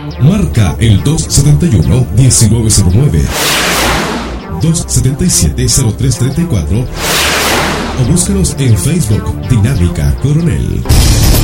Marca el 271-1909, 277-0334 o búscanos en Facebook Dinámica Coronel.